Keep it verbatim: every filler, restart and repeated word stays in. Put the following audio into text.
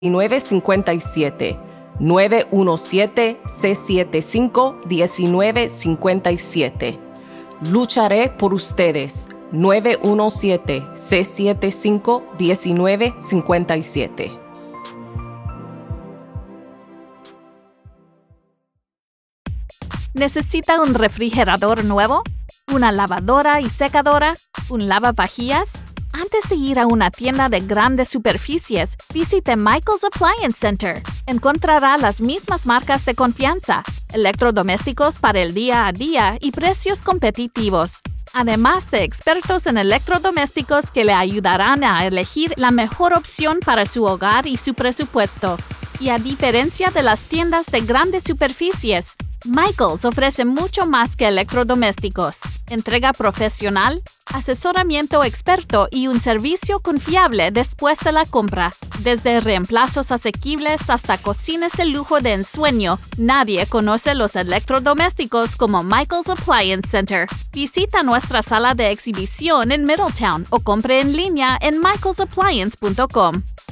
nueve cinco siete, nueve uno siete, seis siete cinco, uno nueve cinco siete. Lucharé por ustedes. nueve uno siete, seis siete cinco, uno nueve cinco siete. ¿Necesita un refrigerador nuevo? ¿Una lavadora y secadora? ¿Un lavavajillas? Antes de ir a una tienda de grandes superficies, visite Michael's Appliance Center. Encontrará las mismas marcas de confianza, electrodomésticos para el día a día y precios competitivos. Además de expertos en electrodomésticos que le ayudarán a elegir la mejor opción para su hogar y su presupuesto. Y a diferencia de las tiendas de grandes superficies, Michael's ofrece mucho más que electrodomésticos, entrega profesional, asesoramiento experto y un servicio confiable después de la compra. Desde reemplazos asequibles hasta cocinas de lujo de ensueño, nadie conoce los electrodomésticos como Michael's Appliance Center. Visita nuestra sala de exhibición en Middletown o compre en línea en michaels appliance punto com.